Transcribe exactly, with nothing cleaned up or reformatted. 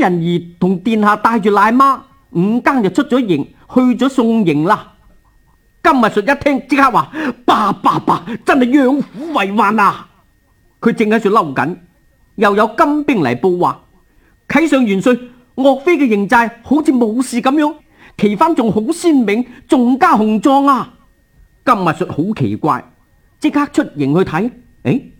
人兒同殿下帶住奶媽，五更就出咗營，去咗送迎啦。金密術一聽，即刻話：爸爸爸，真係養虎為患啊！佢正喺度嬲緊，又有金兵嚟報話，啟上元帥，岳飛嘅營寨好似冇事咁樣，旗幡仲好鮮明，仲加雄壯啊！金密術好奇怪，即刻出營去睇，誒，